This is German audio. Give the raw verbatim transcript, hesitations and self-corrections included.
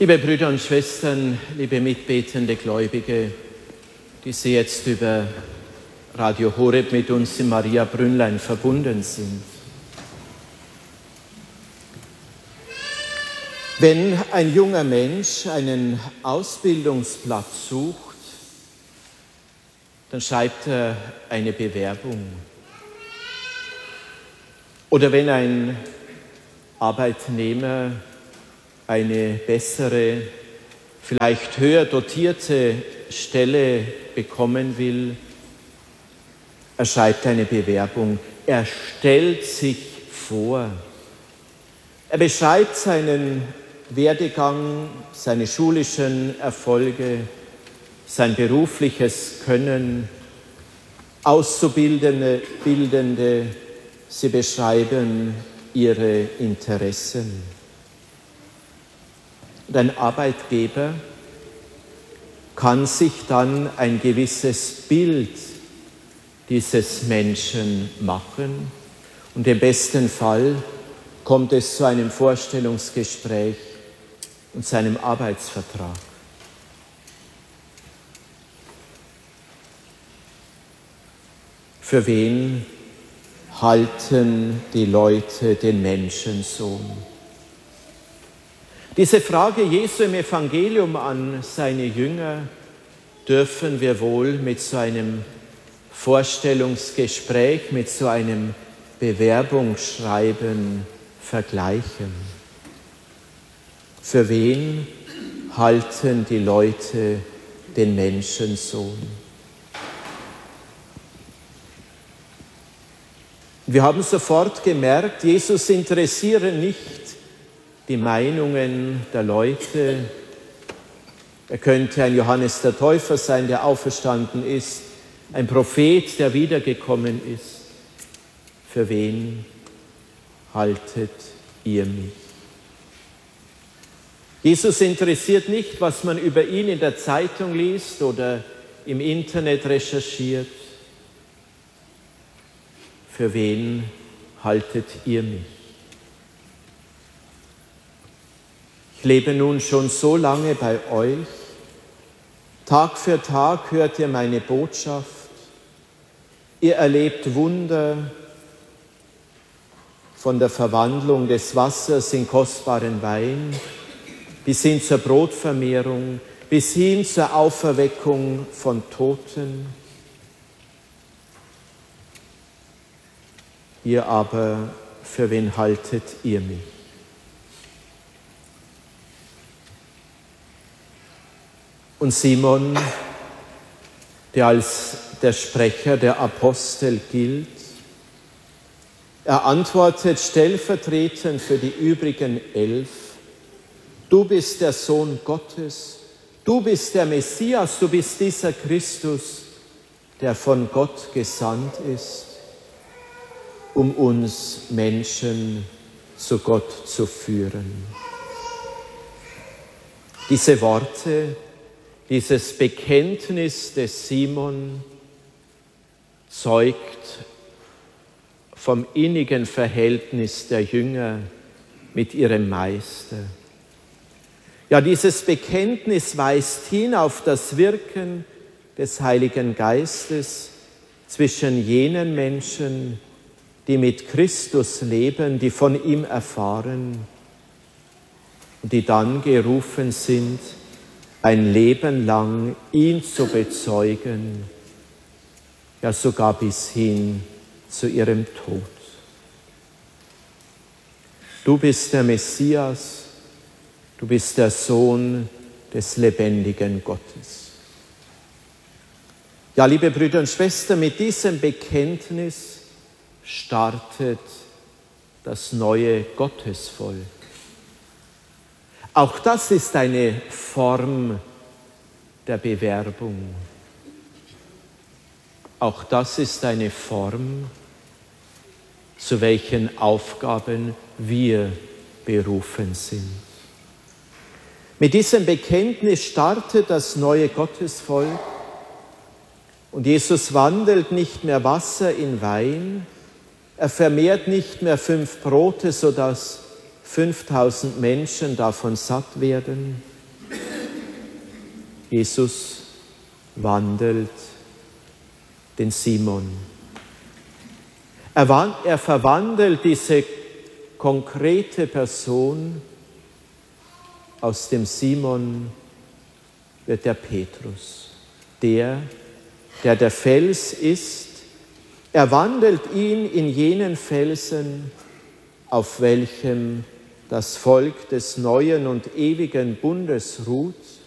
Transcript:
Liebe Brüder und Schwestern, liebe mitbetende Gläubige, die Sie jetzt über Radio Horeb mit uns im Maria-Brünnlein verbunden sind. Wenn ein junger Mensch einen Ausbildungsplatz sucht, dann schreibt er eine Bewerbung. Oder wenn ein Arbeitnehmer eine bessere, vielleicht höher dotierte Stelle bekommen will, er schreibt eine Bewerbung, er stellt sich vor. Er beschreibt seinen Werdegang, seine schulischen Erfolge, sein berufliches Können. Auszubildende, Bildende, sie beschreiben ihre Interessen. Und ein Arbeitgeber kann sich dann ein gewisses Bild dieses Menschen machen und im besten Fall kommt es zu einem Vorstellungsgespräch und zu einem Arbeitsvertrag. Für wen halten die Leute den Menschensohn? Diese Frage Jesu im Evangelium an seine Jünger dürfen wir wohl mit so einem Vorstellungsgespräch, mit so einem Bewerbungsschreiben vergleichen. Für wen halten die Leute den Menschensohn? Wir haben sofort gemerkt, Jesus interessieren nicht die Meinungen der Leute. Er könnte ein Johannes der Täufer sein, der auferstanden ist, ein Prophet, der wiedergekommen ist. Für wen haltet ihr mich? Jesus interessiert nicht, was man über ihn in der Zeitung liest oder im Internet recherchiert. Für wen haltet ihr mich? Ich lebe nun schon so lange bei euch. Tag für Tag hört ihr meine Botschaft. Ihr erlebt Wunder von der Verwandlung des Wassers in kostbaren Wein bis hin zur Brotvermehrung, bis hin zur Auferweckung von Toten. Ihr aber, für wen haltet ihr mich? Und Simon, der als der Sprecher der Apostel gilt, er antwortet stellvertretend für die übrigen elf: Du bist der Sohn Gottes, du bist der Messias, du bist dieser Christus, der von Gott gesandt ist, um uns Menschen zu Gott zu führen. Diese Worte, dieses Bekenntnis des Simon zeugt vom innigen Verhältnis der Jünger mit ihrem Meister. Ja, dieses Bekenntnis weist hin auf das Wirken des Heiligen Geistes zwischen jenen Menschen, die mit Christus leben, die von ihm erfahren und die dann gerufen sind, ein Leben lang ihn zu bezeugen, ja sogar bis hin zu ihrem Tod. Du bist der Messias, du bist der Sohn des lebendigen Gottes. Ja, liebe Brüder und Schwestern, mit diesem Bekenntnis startet das neue Gottesvolk. Auch das ist eine Form der Bewerbung. Auch das ist eine Form, zu welchen Aufgaben wir berufen sind. Mit diesem Bekenntnis startet das neue Gottesvolk und Jesus wandelt nicht mehr Wasser in Wein, er vermehrt nicht mehr fünf Brote, sodass fünftausend Menschen davon satt werden. Jesus wandelt den Simon. Er, er verwandelt diese konkrete Person. Aus dem Simon wird der Petrus, der, der der Fels ist. Er wandelt ihn in jenen Felsen, auf welchem das Volk des neuen und ewigen Bundes ruht.